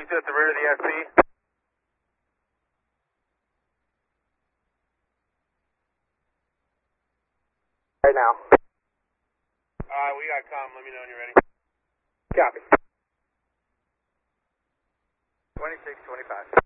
He's at the rear of the SC. Right now. Alright, we got comm. Let me know when you're ready. Copy. 2625.